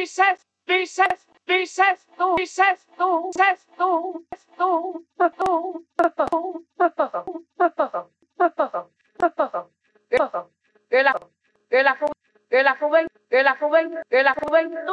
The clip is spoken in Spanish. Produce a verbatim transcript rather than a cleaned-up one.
says, he says, he says, tú, he says, tú, says, tú, tú, tú, de la, de la, de la juventud, de la juventud, de la juventud.